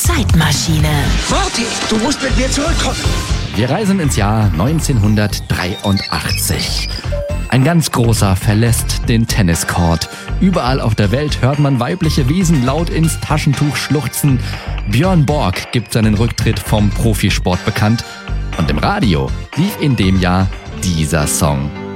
Zeitmaschine. Marty, du musst mit mir zurückkommen. Wir reisen ins Jahr 1983. Ein ganz großer verlässt den Tenniscourt. Überall auf der Welt hört man weibliche Wesen laut ins Taschentuch schluchzen. Björn Borg gibt seinen Rücktritt vom Profisport bekannt. Und im Radio lief in dem Jahr dieser Song.